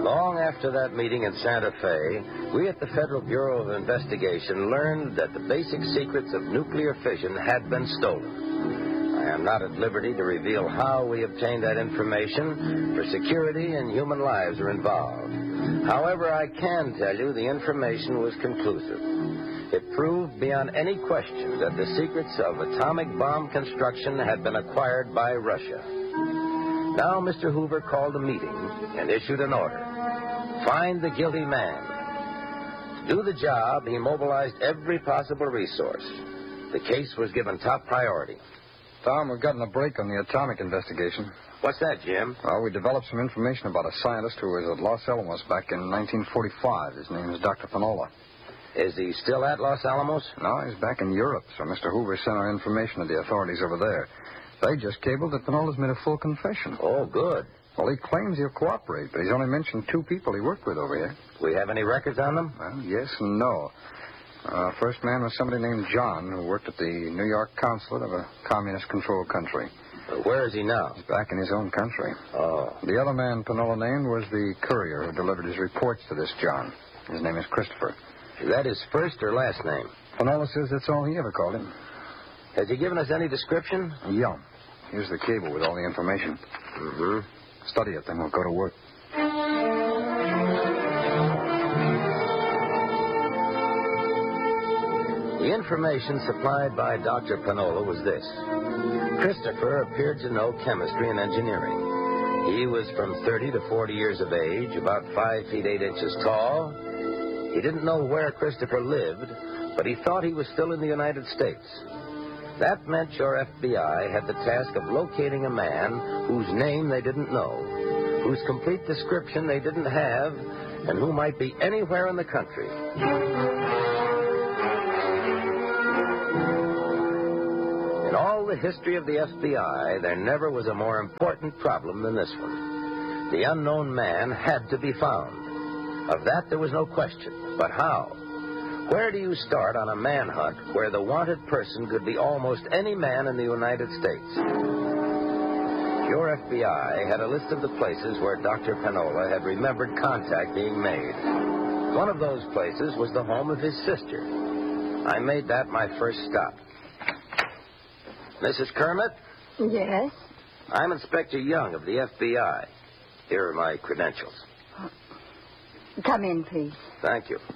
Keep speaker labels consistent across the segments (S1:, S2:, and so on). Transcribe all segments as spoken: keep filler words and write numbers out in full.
S1: Long after that meeting in Santa Fe, we at the Federal Bureau of Investigation learned that the basic secrets of nuclear fission had been stolen. I am not at liberty to reveal how we obtained that information, for security and human lives are involved. However, I can tell you the information was conclusive. It proved beyond any question that the secrets of atomic bomb construction had been acquired by Russia. Now, Mister Hoover called a meeting and issued an order. Find the guilty man. To do the job, he mobilized every possible resource. The case was given top priority.
S2: Tom, we've gotten a break on the atomic investigation.
S1: What's that, Jim?
S2: Well, we developed some information about a scientist who was at Los Alamos back in nineteen forty-five. His name is Doctor Panola.
S1: Is he still at Los Alamos?
S2: No, he's back in Europe, so Mister Hoover sent our information to the authorities over there. They just cabled that Panola's made a full confession.
S1: Oh, good.
S2: Well, he claims he'll cooperate, but he's only mentioned two people he worked with over here.
S1: Do we have any records on them?
S2: Well, yes and no. Uh, first man was somebody named John, who worked at the New York consulate of a communist-controlled country.
S1: Uh, where is he now?
S2: He's back in his own country.
S1: Oh.
S2: The other man Panola named was the courier who delivered his reports to this John. His name is Christopher.
S1: Is that his first or last name?
S2: Panola says that's all he ever called him.
S1: Has he given us any description?
S2: Yeah. Here's the cable with all the information.
S1: Mm-hmm.
S2: Study it, then we'll go to work.
S1: The information supplied by Doctor Panola was this. Christopher appeared to know chemistry and engineering. He was from thirty to forty years of age, about five feet eight inches tall. He didn't know where Christopher lived, but he thought he was still in the United States. That meant your F B I had the task of locating a man whose name they didn't know, whose complete description they didn't have, and who might be anywhere in the country. In all the history of the F B I, there never was a more important problem than this one. The unknown man had to be found. Of that there was no question. But how? Where do you start on a manhunt where the wanted person could be almost any man in the United States? Your F B I had a list of the places where Doctor Panola had remembered contact being made. One of those places was the home of his sister. I made that my first stop. Missus Kermit?
S3: Yes?
S1: I'm Inspector Young of the F B I. Here are my credentials.
S3: Come in, please.
S1: Thank you.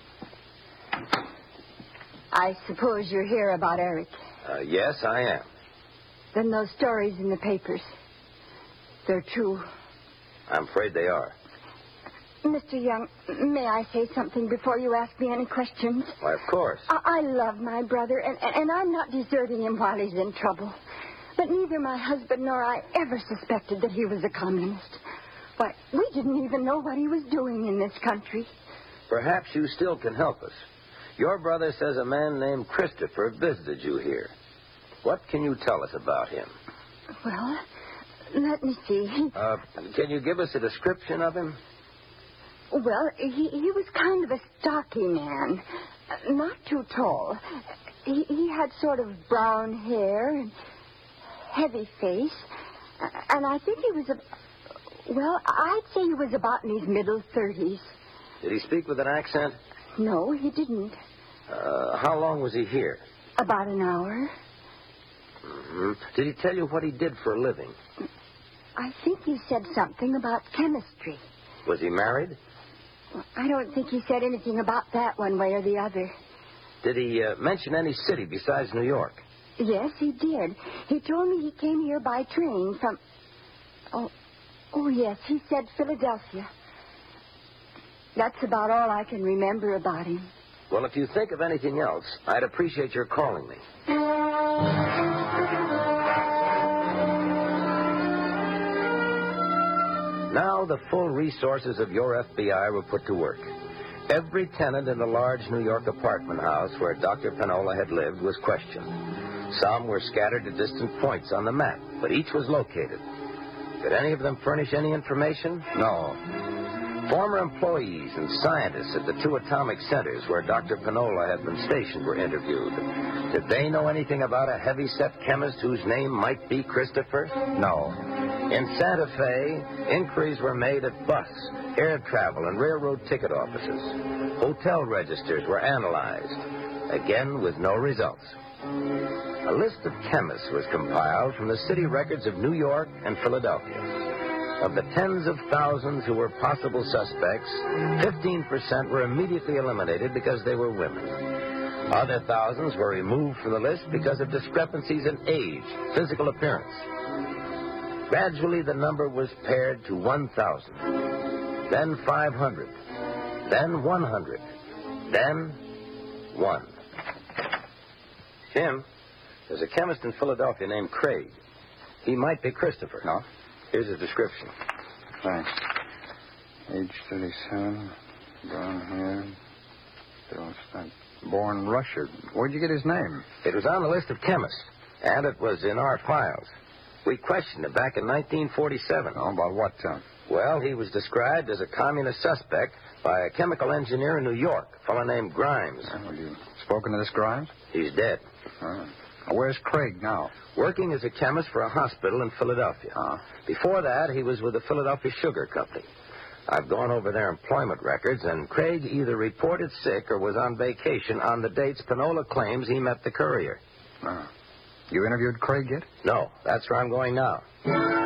S3: I suppose you're here about Eric.
S1: Uh, yes, I am.
S3: Then those stories in the papers, they're true.
S1: I'm afraid they are.
S3: Mister Young, may I say something before you ask me any questions?
S1: Why, of course.
S3: I, I love my brother, and, and I'm not deserting him while he's in trouble. But neither my husband nor I ever suspected that he was a communist. Why, we didn't even know what he was doing in this country.
S1: Perhaps you still can help us. Your brother says a man named Christopher visited you here. What can you tell us about him?
S3: Well, let me see.
S1: Uh, can you give us a description of him?
S3: Well, he, he was kind of a stocky man. Uh, not too tall. He, he had sort of brown hair and heavy face. Uh, and I think he was a... Well, I'd say he was about in his middle thirties.
S1: Did he speak with an accent?
S3: No, he didn't.
S1: Uh, how long was he here?
S3: About an hour.
S1: Mm-hmm. Did he tell you what he did for a living?
S3: I think he said something about chemistry.
S1: Was he married?
S3: Well, I don't think he said anything about that one way or the other.
S1: Did he uh, mention any city besides New York?
S3: Yes, he did. He told me he came here by train from... Oh, oh yes, he said Philadelphia. That's about all I can remember about him.
S1: Well, if you think of anything else, I'd appreciate your calling me. Now the full resources of your F B I were put to work. Every tenant in the large New York apartment house where Doctor Panola had lived was questioned. Some were scattered at distant points on the map, but each was located. Did any of them furnish any information?
S2: No.
S1: Former employees and scientists at the two atomic centers where Doctor Panola had been stationed were interviewed. Did they know anything about a heavy-set chemist whose name might be Christopher?
S2: No.
S1: In Santa Fe, inquiries were made at bus, air travel, and railroad ticket offices. Hotel registers were analyzed, again with no results. A list of chemists was compiled from the city records of New York and Philadelphia. Of the tens of thousands who were possible suspects, fifteen percent were immediately eliminated because they were women. Other thousands were removed from the list because of discrepancies in age, physical appearance. Gradually, the number was pared to one thousand, then five hundred, then one hundred, then one. Jim, there's a chemist in Philadelphia named Craig. He might be Christopher.
S2: No?
S1: Here's his description.
S2: Thanks. Age thirty-seven, brown hair, still stuck. Born Russia. Where'd you get his name?
S1: It was on the list of chemists, and it was in our files. We questioned him back in nineteen forty-seven.
S2: Oh, about what time?
S1: Well, he was described as a communist suspect by a chemical engineer in New York, a fellow named Grimes.
S2: Uh, have you spoken to this Grimes?
S1: He's dead.
S2: Uh, where's Craig now?
S1: Working as a chemist for a hospital in Philadelphia.
S2: Uh,
S1: Before that, he was with the Philadelphia Sugar Company. I've gone over their employment records, and Craig either reported sick or was on vacation on the dates Panola claims he met the courier.
S2: Uh, you interviewed Craig yet?
S1: No, that's where I'm going now.